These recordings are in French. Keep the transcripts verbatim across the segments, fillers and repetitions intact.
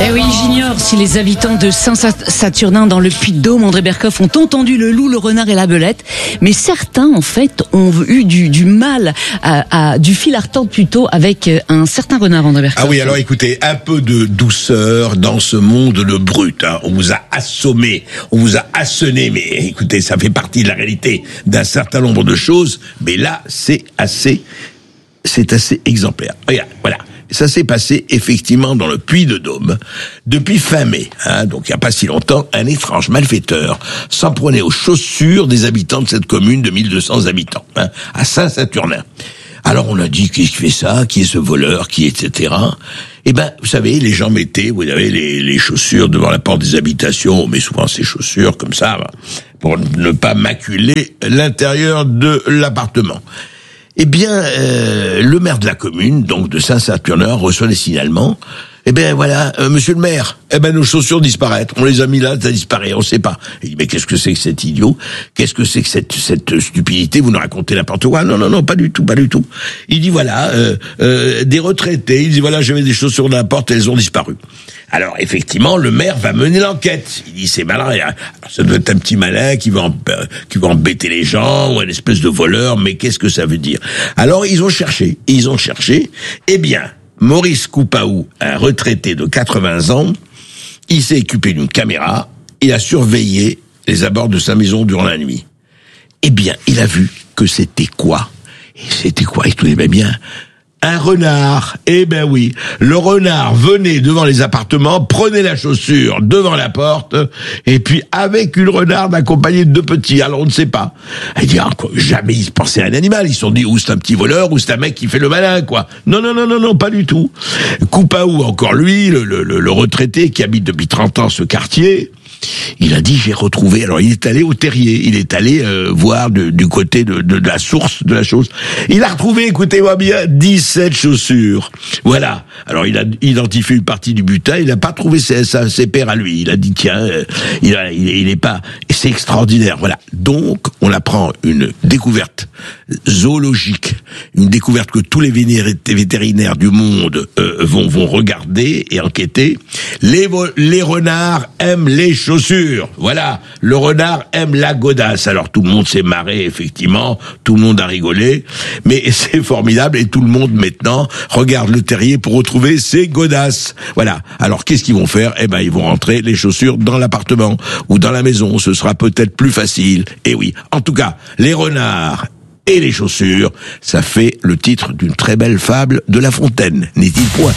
Eh oui, j'ignore si les habitants de Saint-Saturnin dans le Puy-de-Dôme, André Berkoff, ont entendu le loup, le renard et la belette. Mais certains, en fait, ont eu du, du mal, à, à, du fil à retordre plutôt avec un certain renard, André Berkoff. Ah oui, alors écoutez, un peu de douceur dans ce monde de brut. Hein. On vous a assommé, on vous a assené, mais écoutez, ça fait partie de la réalité d'un certain nombre de choses. Mais là, c'est assez, c'est assez exemplaire. Regarde, voilà. Ça s'est passé effectivement dans le Puy-de-Dôme depuis fin mai, hein, donc il n'y a pas si longtemps. Un étrange malfaiteur s'en prenait aux chaussures des habitants de cette commune de mille deux cents habitants, hein, à Saint-Saturnin. Alors on a dit qui fait ça, qui est ce voleur, qui et cetera. Eh ben, vous savez, les gens mettaient, vous savez, les, les chaussures devant la porte des habitations. On met souvent ces chaussures comme ça pour ne pas maculer l'intérieur de l'appartement. Eh bien, euh, le maire de la commune, donc de Saint-Saturnin, reçoit des signalements. Eh ben voilà, euh, monsieur le maire, eh ben nos chaussures disparaissent. On les a mis là, ça disparaît, on sait pas. Il dit mais qu'est-ce que c'est que cet idiot? Qu'est-ce que c'est que cette cette stupidité? Vous nous racontez n'importe quoi? Non non non, pas du tout, pas du tout. Il dit voilà, euh, euh, des retraités. Il dit voilà, j'avais des chaussures dans la porte, elles ont disparu. Alors effectivement, le maire va mener l'enquête. Il dit c'est malin, alors, ça doit être un petit malin qui va en, qui va embêter les gens ou une espèce de voleur. Mais qu'est-ce que ça veut dire? Alors ils ont cherché, ils ont cherché. Eh bien, Maurice Coupaou, un retraité de quatre-vingts ans, il s'est équipé d'une caméra, il a surveillé les abords de sa maison durant la nuit. Eh bien, il a vu que c'était quoi? Et c'était quoi? Il trouvait bien un renard. Eh ben oui, le renard venait devant les appartements, prenait la chaussure devant la porte, et puis avec une renarde accompagnée de deux petits. Alors on ne sait pas. Il dit, ah, quoi, jamais ils pensaient à un animal. Ils se sont dit, ou c'est un petit voleur, ou c'est un mec qui fait le malin, quoi. Non, non, non, non, non, pas du tout. Coupaou, encore lui, le, le, le retraité qui habite depuis trente ans ce quartier, il a dit j'ai retrouvé. Alors il est allé au terrier, il est allé euh, voir de, du côté de, de, de la source de la chose. Il a retrouvé, écoutez-moi bien, dix-sept chaussures. Voilà. Alors il a identifié une partie du butin. Il n'a pas trouvé ses, ses, ses pères à lui. Il a dit tiens, euh, il, a, il, il est pas. Et c'est extraordinaire. Voilà. Donc on apprend une découverte zoologique, une découverte que tous les vétérinaires du monde euh, vont vont regarder et enquêter. Les les renards aiment les chaussures. Chaussures, voilà. Le renard aime la godasse. Alors tout le monde s'est marré, effectivement. Tout le monde a rigolé. Mais c'est formidable et tout le monde maintenant regarde le terrier pour retrouver ses godasses. Voilà. Alors qu'est-ce qu'ils vont faire? Eh ben ils vont rentrer les chaussures dans l'appartement ou dans la maison. Ce sera peut-être plus facile. Et oui. En tout cas, les renards et les chaussures, ça fait le titre d'une très belle fable de La Fontaine. N'est-il point?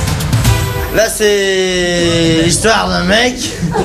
Là, c'est l'histoire d'un mec.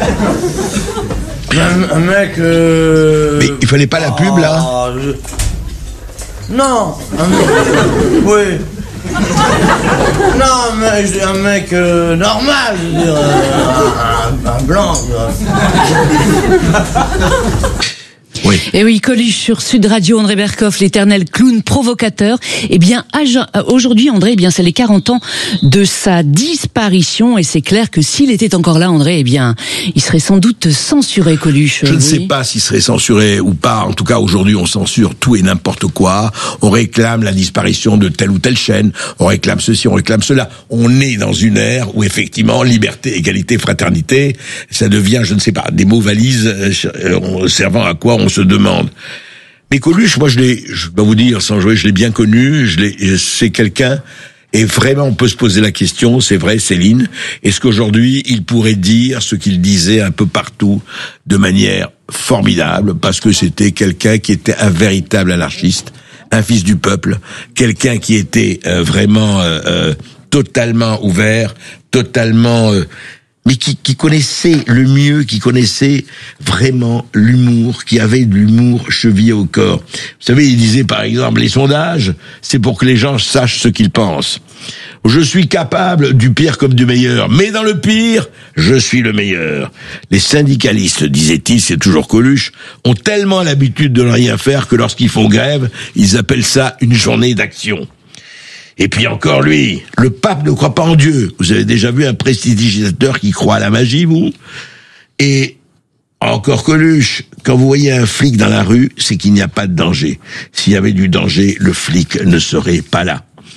Un, un mec. Euh... Mais il fallait pas la pub, là oh, je... Non, un mec. Oui. Non, mais un mec euh, normal, je veux dire. Euh, un, un blanc, je veux dire. Oui. Et oui, Coluche sur Sud Radio, André Berkoff, l'éternel clown provocateur. Eh bien, aujourd'hui, André, eh bien, c'est les quarante ans de sa disparition, et c'est clair que s'il était encore là, André, eh bien, il serait sans doute censuré, Coluche. Je oui. ne sais pas s'il serait censuré ou pas. En tout cas, aujourd'hui, on censure tout et n'importe quoi. On réclame la disparition de telle ou telle chaîne. On réclame ceci, on réclame cela. On est dans une ère où, effectivement, liberté, égalité, fraternité, ça devient, je ne sais pas, des mots valises euh, servant à quoi on se demande. Mais Coluche, moi je l'ai, je dois vous dire sans jouer, je l'ai bien connu, je l'ai, c'est quelqu'un, et vraiment on peut se poser la question, c'est vrai Céline, est-ce qu'aujourd'hui il pourrait dire ce qu'il disait un peu partout de manière formidable, parce que c'était quelqu'un qui était un véritable anarchiste, un fils du peuple, quelqu'un qui était euh, vraiment euh, euh, totalement ouvert, totalement... Euh, mais qui, qui connaissait le mieux, qui connaissait vraiment l'humour, qui avait de l'humour chevillé au corps. Vous savez, il disait par exemple, les sondages, c'est pour que les gens sachent ce qu'ils pensent. Je suis capable du pire comme du meilleur, mais dans le pire, je suis le meilleur. Les syndicalistes, disait-il, c'est toujours Coluche, ont tellement l'habitude de ne rien faire que lorsqu'ils font grève, ils appellent ça une journée d'action. Et puis encore lui, le pape ne croit pas en Dieu. Vous avez déjà vu un prestidigitateur qui croit à la magie, vous? Et encore Coluche, quand vous voyez un flic dans la rue, c'est qu'il n'y a pas de danger. S'il y avait du danger, le flic ne serait pas là.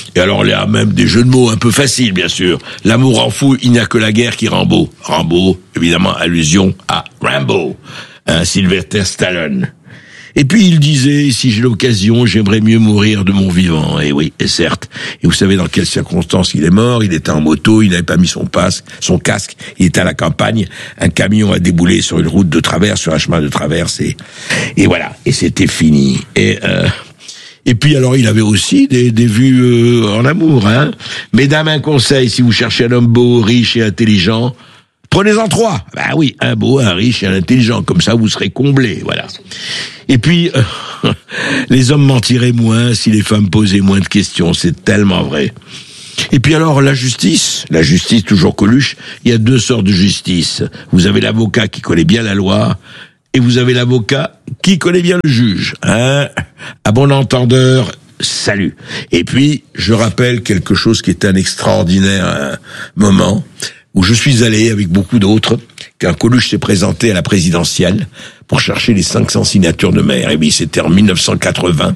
Et alors, il y a même des jeux de mots un peu faciles, bien sûr. L'amour en fou, il n'y a que la guerre qui rend beau. Rambo, évidemment, allusion à Rambo, un Sylvester Stallone. Et puis il disait, si j'ai l'occasion, j'aimerais mieux mourir de mon vivant. Et oui, et certes. Et vous savez dans quelles circonstances il est mort? Il était en moto, il n'avait pas mis son passe, son casque, il était à la campagne, un camion a déboulé sur une route de traverse, sur un chemin de traverse, et, et voilà, et c'était fini. Et, euh, et puis alors il avait aussi des, des vues euh, en amour, hein. Mesdames, un conseil, si vous cherchez un homme beau, riche et intelligent, prenez-en trois. Bah oui, un beau, un riche et un intelligent. Comme ça, vous serez comblés, voilà. Et puis, euh, les hommes mentiraient moins si les femmes posaient moins de questions. C'est tellement vrai. Et puis alors, la justice, la justice toujours Coluche, il y a deux sortes de justice. Vous avez l'avocat qui connaît bien la loi, et vous avez l'avocat qui connaît bien le juge. Hein? À bon entendeur, salut. Et puis, je rappelle quelque chose qui est un extraordinaire hein, moment, où je suis allé avec beaucoup d'autres, quand Coluche s'est présenté à la présidentielle pour chercher les cinq cents signatures de maire. Et bien, c'était en mille neuf cent quatre-vingts.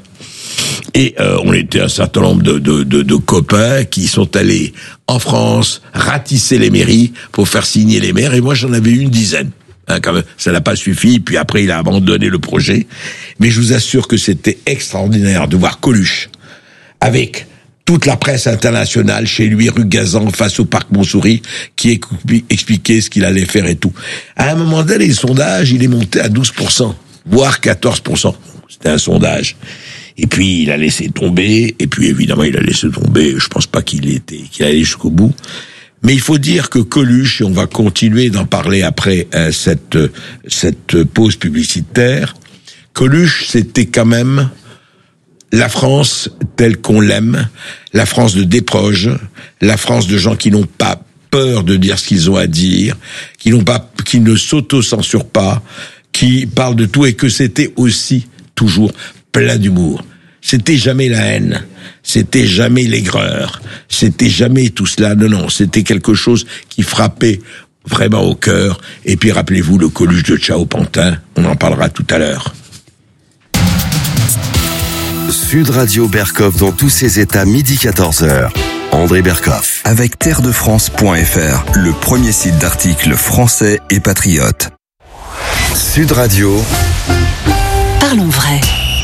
Et euh, on était un certain nombre de, de, de, de copains qui sont allés en France ratisser les mairies pour faire signer les maires. Et moi, j'en avais une dizaine. Hein, quand même, ça n'a pas suffi. Puis après, il a abandonné le projet. Mais je vous assure que c'était extraordinaire de voir Coluche avec toute la presse internationale chez lui, rue Gazan, face au parc Montsouris, qui expliquait ce qu'il allait faire et tout. À un moment donné, les sondages, il est monté à douze pour cent, voire quatorze pour cent. C'était un sondage. Et puis, il a laissé tomber, et puis évidemment, il a laissé tomber, je pense pas qu'il était, qu'il allait jusqu'au bout. Mais il faut dire que Coluche, et on va continuer d'en parler après euh, cette, cette pause publicitaire, Coluche, c'était quand même la France telle qu'on l'aime, la France de Desproges, la France de gens qui n'ont pas peur de dire ce qu'ils ont à dire, qui n'ont pas, qui ne s'auto-censurent pas, qui parlent de tout et que c'était aussi toujours plein d'humour. C'était jamais la haine, c'était jamais l'aigreur, c'était jamais tout cela. Non, non, c'était quelque chose qui frappait vraiment au cœur. Et puis rappelez-vous le Coluche de Ciao Pantin, on en parlera tout à l'heure. Sud Radio Berkoff dans tous ses états, midi quatorze heures. André Berkoff. Avec terre de france point f r, le premier site d'articles français et patriotes. Sud Radio. Parlons vrai.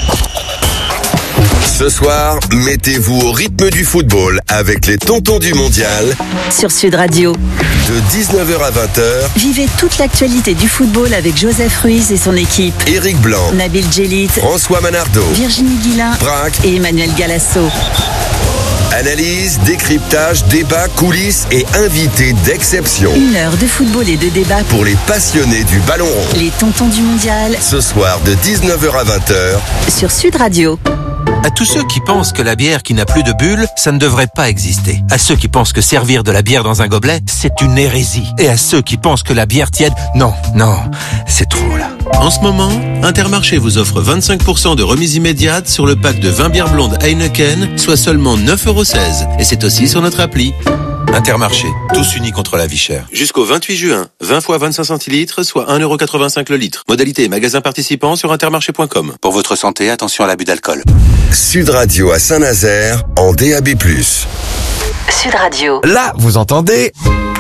Ce soir, mettez-vous au rythme du football avec les Tontons du Mondial. Sur Sud Radio. De dix-neuf heures à vingt heures. Vivez toute l'actualité du football avec Joseph Ruiz et son équipe. Éric Blanc. Nabil Djellit. François Manardo. Virginie Guilin. Braque. Et Emmanuel Galasso. Analyse, décryptage, débat, coulisses et invités d'exception. Une heure de football et de débat pour les passionnés du ballon rond. Les Tontons du Mondial. Ce soir de dix-neuf heures à vingt heures. Sur Sud Radio. À tous ceux qui pensent que la bière qui n'a plus de bulles, ça ne devrait pas exister. À ceux qui pensent que servir de la bière dans un gobelet, c'est une hérésie. Et à ceux qui pensent que la bière tiède, non, non, c'est trop là. En ce moment, Intermarché vous offre vingt-cinq pour cent de remise immédiate sur le pack de vingt bières blondes Heineken, soit seulement neuf euros seize. Et c'est aussi sur notre appli. Intermarché, tous unis contre la vie chère. Jusqu'au vingt-huit juin, vingt fois vingt-cinq centilitres, soit un euro quatre-vingt-cinq le litre. Modalité et magasin participant sur intermarché point com. Pour votre santé, attention à l'abus d'alcool. Sud Radio à Saint-Nazaire, en D A B plus. Sud Radio. Là, vous entendez?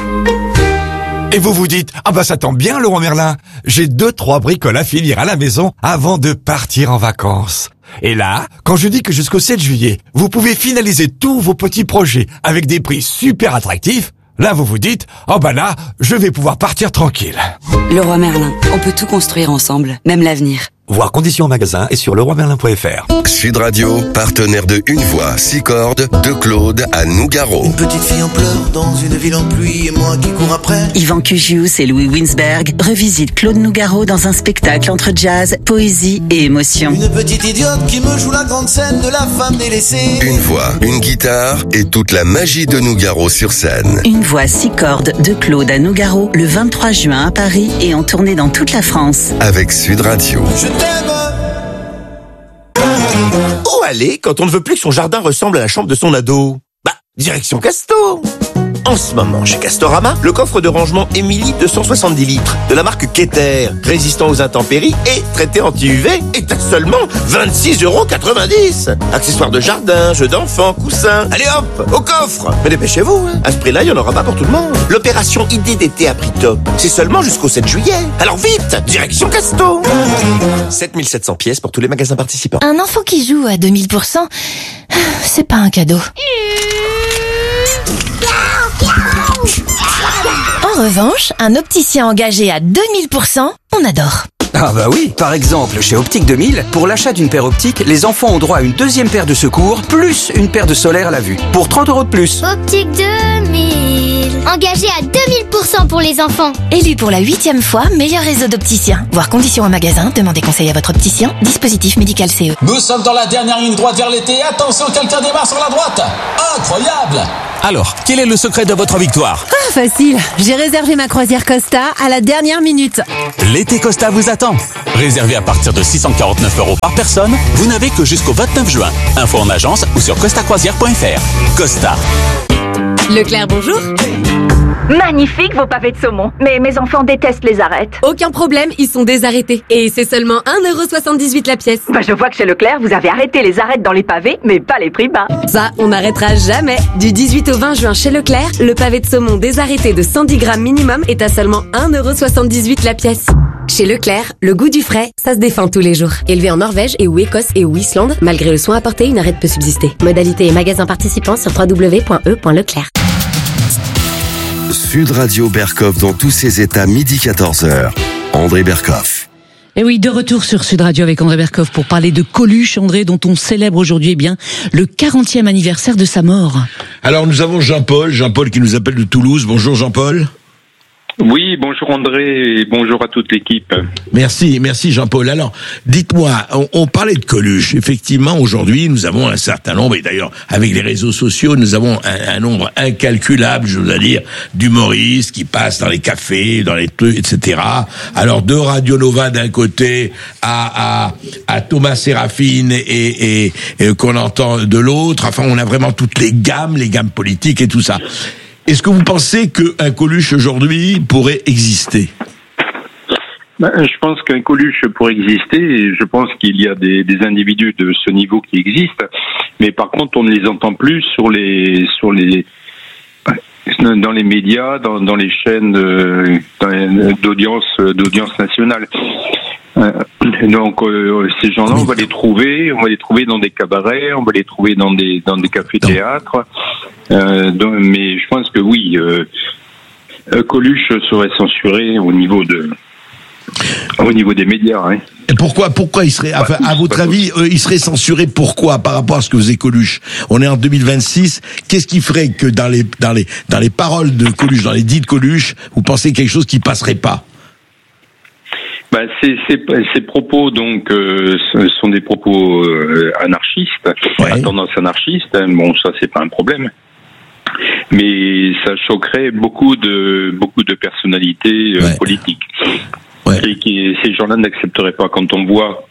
Et vous vous dites, ah bah ça tombe bien Laurent Merlin, j'ai deux, trois bricoles à finir à la maison avant de partir en vacances. Et là, quand je dis que jusqu'au sept juillet, vous pouvez finaliser tous vos petits projets avec des prix super attractifs, là vous vous dites, oh bah là, je vais pouvoir partir tranquille. Leroy Merlin, on peut tout construire ensemble, même l'avenir. Voir conditions en magasin et sur leroy merlin point f r. Sud Radio, partenaire de Une Voix, six cordes, de Claude à Nougaro. Une petite fille en pleurs dans une ville en pluie et moi qui cours après. Yvan Cugius et Louis Winsberg revisitent Claude Nougaro dans un spectacle entre jazz, poésie et émotion. Une petite idiote qui me joue la grande scène de la femme délaissée. Une voix, une guitare et toute la magie de Nougaro sur scène. Une voix, six cordes de Claude à Nougaro le vingt-trois juin à Paris et en tournée dans toute la France. Avec Sud Radio. Je t'aime. Où aller quand on ne veut plus que son jardin ressemble à la chambre de son ado? Bah, direction Casto. En ce moment, chez Castorama, le coffre de rangement Emily deux cent soixante-dix litres de la marque Keter, résistant aux intempéries et traité anti-U V, est à seulement vingt-six euros quatre-vingt-dix. Accessoires de jardin, jeux d'enfants, coussins. Allez hop, au coffre. Mais dépêchez-vous, hein. À ce prix-là, il n'y en aura pas pour tout le monde. L'opération idée d'été à prix top, c'est seulement jusqu'au sept juillet. Alors vite, direction Casto. sept mille sept cents pièces pour tous les magasins participants. Un enfant qui joue à deux mille pour cent, c'est pas un cadeau. En revanche, un opticien engagé à deux mille pour cent, on adore. Ah bah oui, par exemple, chez Optique deux mille, pour l'achat d'une paire optique, les enfants ont droit à une deuxième paire de secours, plus une paire de solaire à la vue, pour trente euros de plus. Optique deux mille, engagé à deux mille pour cent pour les enfants. Élu pour la huitième fois meilleur réseau d'opticiens. Voir conditions en magasin, demandez conseil à votre opticien. Dispositif médical C E. Nous sommes dans la dernière ligne droite vers l'été. Attention, quelqu'un démarre sur la droite. Incroyable! Alors, quel est le secret de votre victoire? Ah, facile. J'ai réservé ma croisière Costa à la dernière minute. L'été Costa vous attend. Réservé à partir de six cent quarante-neuf euros par personne, vous n'avez que jusqu'au vingt-neuf juin. Info en agence ou sur costa croisière point f r. Costa. Leclerc, bonjour. Magnifique vos pavés de saumon, mais mes enfants détestent les arêtes. Aucun problème, ils sont désarrêtés. Et c'est seulement un euro soixante-dix-huit la pièce. Bah je vois que chez Leclerc, vous avez arrêté les arêtes dans les pavés, mais pas les prix bas. Ça, on n'arrêtera jamais. Du dix-huit au vingt juin chez Leclerc, le pavé de saumon désarrêté de cent dix grammes minimum est à seulement un euro soixante-dix-huit la pièce. Chez Leclerc, le goût du frais, ça se défend tous les jours. Élevé en Norvège et ou Écosse et ou Islande, malgré le soin apporté, une arête peut subsister. Modalité et magasins participants sur w w w point e point leclerc. Sud Radio Bercoff dans tous ses états, midi quatorze heures. André Bercoff. Et oui, de retour sur Sud Radio avec André Bercoff pour parler de Coluche, André, dont on célèbre aujourd'hui eh bien le quarantième anniversaire de sa mort. Alors nous avons Jean-Paul, Jean-Paul qui nous appelle de Toulouse. Bonjour Jean-Paul. Oui, bonjour André et bonjour à toute l'équipe. Merci, merci Jean-Paul. Alors, dites-moi, on, on parlait de Coluche. Effectivement, aujourd'hui, nous avons un certain nombre, et d'ailleurs, avec les réseaux sociaux, nous avons un, un nombre incalculable, je veux dire, d'humoristes qui passent dans les cafés, dans les trucs, et cetera. Alors, de Radio Nova d'un côté à, à, à Thomas Séraphin et, et, et qu'on entend de l'autre. Enfin, on a vraiment toutes les gammes, les gammes politiques et tout ça. Est-ce que vous pensez qu'un Coluche aujourd'hui pourrait exister? Ben, je pense qu'un Coluche pourrait exister et je pense qu'il y a des, des individus de ce niveau qui existent, mais par contre on ne les entend plus sur les sur les dans les médias, dans, dans les chaînes euh, dans, d'audience d'audience nationale. Euh, donc euh, ces gens-là, on va les trouver, on va les trouver dans des cabarets, on va les trouver dans des dans des cafés-théâtres. Euh, donc, mais je pense que oui, euh, Coluche serait censuré au niveau de au niveau des médias. Hein. Et pourquoi pourquoi il serait, enfin, à votre avis, euh, il serait censuré pourquoi par rapport à ce que faisait Coluche? On est en deux mille vingt-six. Qu'est-ce qui ferait que dans les dans les dans les paroles de Coluche, dans les dits de Coluche, vous pensez quelque chose qui passerait pas? Ben, ces, ces, ces propos donc euh, sont des propos euh, anarchistes, ouais. À tendance anarchiste. Hein. Bon, ça c'est pas un problème, mais ça choquerait beaucoup de beaucoup de personnalités euh, ouais. politiques, ouais. Et qui ces gens-là n'accepteraient pas quand on voit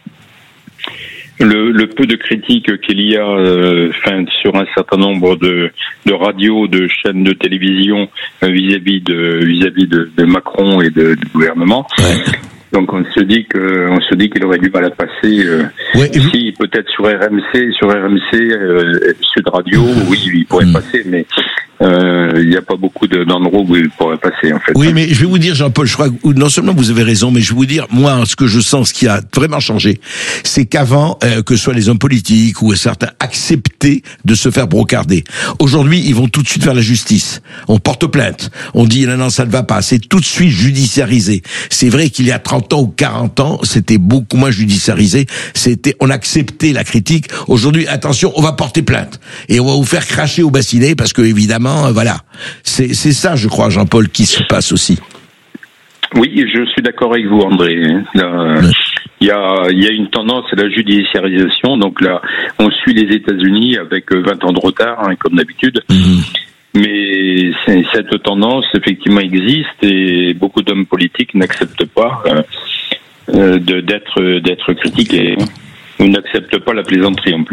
le, le peu de critiques qu'il y a, euh, enfin, sur un certain nombre de, de radios, de chaînes de télévision euh, vis-à-vis de vis-à-vis de, de Macron et de, du gouvernement. Ouais. Donc on se dit que on se dit qu'il aurait du mal à passer. Euh, ouais, si peut-être sur R M C, sur R M C, euh, Sud Radio, oui, il pourrait mmh. passer, mais euh, il n'y a pas beaucoup de, d'endroits où il pourrait passer en fait. Oui, mais je vais vous dire, Jean-Paul, je crois que non seulement vous avez raison, mais je vais vous dire, moi, ce que je sens, ce qui a vraiment changé, c'est qu'avant, euh, que ce soit les hommes politiques ou certains acceptaient de se faire brocarder. Aujourd'hui, ils vont tout de suite vers la justice. On porte plainte. On dit non, non, ça ne va pas. C'est tout de suite judiciarisé. C'est vrai qu'il y a trente ans ou quarante ans, c'était beaucoup moins judiciarisé. C'était, on acceptait la critique. Aujourd'hui, attention, on va porter plainte et on va vous faire cracher au bassinet parce que évidemment, voilà, c'est c'est ça, je crois, Jean-Paul, qui se passe aussi. Oui, je suis d'accord avec vous, André. Là, oui. Il y a, il y a une tendance à la judiciarisation. Donc là, on suit les États-Unis avec vingt ans de retard, hein, comme d'habitude. Mmh. Mais cette tendance, effectivement, existe et beaucoup d'hommes politiques n'acceptent pas euh, de, d'être, d'être critiqués ou n'acceptent pas la plaisanterie en plus.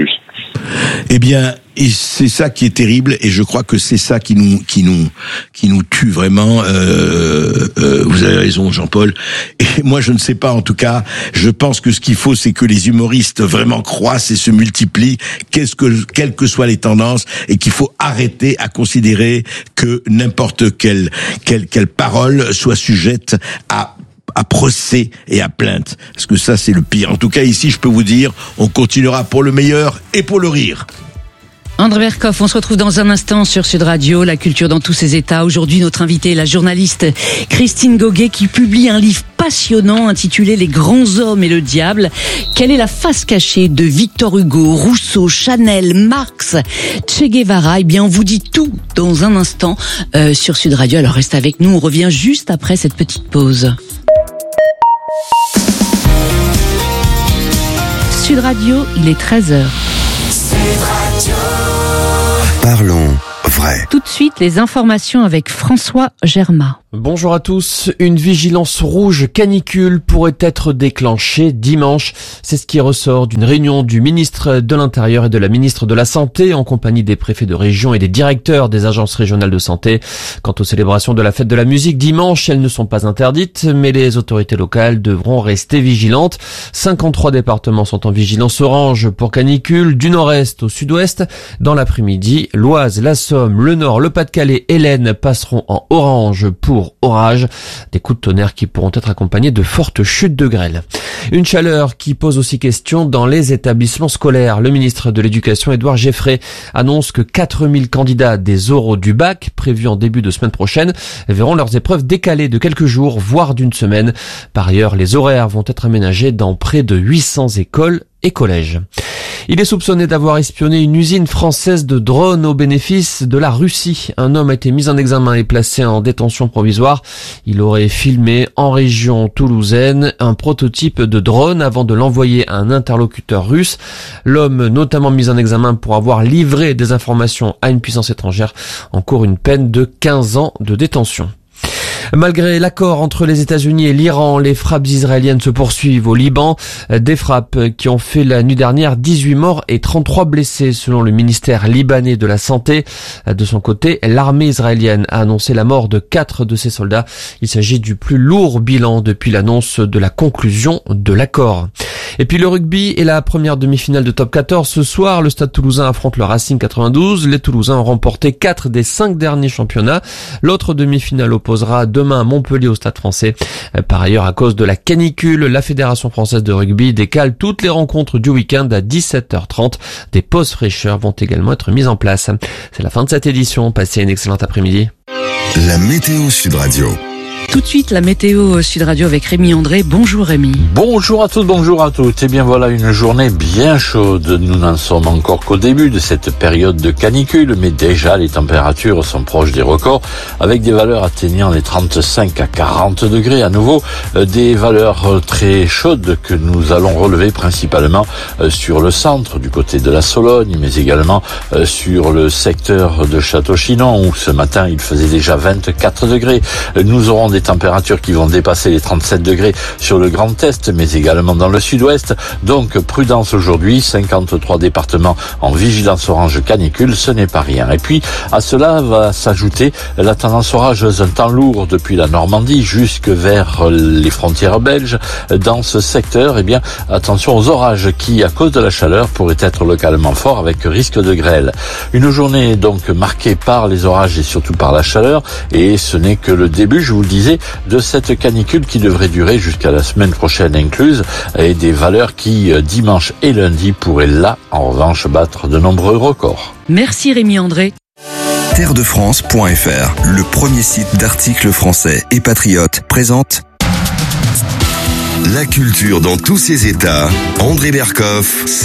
Eh bien, et c'est ça qui est terrible, et je crois que c'est ça qui nous qui nous qui nous tue vraiment. Euh, euh, vous avez raison, Jean-Paul. Et moi, je ne sais pas. En tout cas, je pense que ce qu'il faut, c'est que les humoristes vraiment croissent et se multiplient, qu'est-ce que quelles que soient les tendances, et qu'il faut arrêter à considérer que n'importe quelle quelle quelle parole soit sujette à à procès et à plainte. Parce que ça, c'est le pire. En tout cas, ici, je peux vous dire, on continuera pour le meilleur et pour le rire. André Berkoff, on se retrouve dans un instant sur Sud Radio, la culture dans tous ses états. Aujourd'hui, notre invitée est la journaliste Christine Goguet qui publie un livre passionnant intitulé Les grands hommes et le diable. Quelle est la face cachée de Victor Hugo, Rousseau, Chanel, Marx, Che Guevara? Eh bien, on vous dit tout dans un instant euh, sur Sud Radio. Alors reste avec nous, on revient juste après cette petite pause. Sud Radio, il est treize heures. Parlons vrai. Tout de suite, les informations avec François Germain. Bonjour à tous. Une vigilance rouge canicule pourrait être déclenchée dimanche. C'est ce qui ressort d'une réunion du ministre de l'Intérieur et de la ministre de la Santé en compagnie des préfets de région et des directeurs des agences régionales de santé. Quant aux célébrations de la fête de la musique dimanche, elles ne sont pas interdites, mais les autorités locales devront rester vigilantes. cinquante-trois départements sont en vigilance orange pour canicule, du nord-est au sud-ouest. Dans l'après-midi, l'Oise, la Somme, le Nord, le Pas-de-Calais et l'Aisne passeront en orange pour orage, des coups de tonnerre qui pourront être accompagnés de fortes chutes de grêle. Une chaleur qui pose aussi question dans les établissements scolaires. Le ministre de l'Éducation, Édouard Geffray, annonce que quatre mille candidats des oraux du bac, prévus en début de semaine prochaine, verront leurs épreuves décalées de quelques jours, voire d'une semaine. Par ailleurs, les horaires vont être aménagés dans près de huit cents écoles et collèges. Il est soupçonné d'avoir espionné une usine française de drones au bénéfice de la Russie. Un homme a été mis en examen et placé en détention provisoire. Il aurait filmé en région toulousaine un prototype de drone avant de l'envoyer à un interlocuteur russe. L'homme, notamment mis en examen pour avoir livré des informations à une puissance étrangère, encourt une peine de quinze ans de détention. Malgré l'accord entre les États-Unis et l'Iran, les frappes israéliennes se poursuivent au Liban. Des frappes qui ont fait la nuit dernière dix-huit morts et trente-trois blessés selon le ministère libanais de la Santé. De son côté, l'armée israélienne a annoncé la mort de quatre de ses soldats. Il s'agit du plus lourd bilan depuis l'annonce de la conclusion de l'accord. Et puis le rugby et la première demi-finale de top quatorze. Ce soir, le Stade Toulousain affronte le Racing quatre-vingt-douze. Les Toulousains ont remporté quatre des cinq derniers championnats. L'autre demi-finale opposera demain Montpellier au Stade Français. Par ailleurs, à cause de la canicule, la Fédération française de rugby décale toutes les rencontres du week-end à dix-sept heures trente. Des pauses fraîcheurs vont également être mises en place. C'est la fin de cette édition. Passez une excellente après-midi. La météo Sud Radio. Tout de suite, la météo Sud Radio avec Rémi André. Bonjour Rémi. Bonjour à tous, bonjour à toutes. Et bien voilà une journée bien chaude. Nous n'en sommes encore qu'au début de cette période de canicule, mais déjà les températures sont proches des records, avec des valeurs atteignant les trente-cinq à quarante degrés. À nouveau, des valeurs très chaudes que nous allons relever principalement sur le centre, du côté de la Sologne, mais également sur le secteur de Château-Chinon, où ce matin il faisait déjà vingt-quatre degrés. Nous aurons des températures qui vont dépasser les trente-sept degrés sur le Grand Est, mais également dans le Sud-Ouest. Donc, prudence aujourd'hui, cinquante-trois départements en vigilance orange canicule, ce n'est pas rien. Et puis, à cela va s'ajouter la tendance orageuse, un temps lourd depuis la Normandie jusque vers les frontières belges. Dans ce secteur, eh bien, attention aux orages qui, à cause de la chaleur, pourraient être localement forts avec risque de grêle. Une journée donc marquée par les orages et surtout par la chaleur, et ce n'est que le début, je vous le disais, de cette canicule qui devrait durer jusqu'à la semaine prochaine incluse, et des valeurs qui, dimanche et lundi, pourraient là, en revanche, battre de nombreux records. Merci Rémi André. terre de france point f r, le premier site d'articles français et patriotes, présente La culture dans tous ses états. André Berkoff.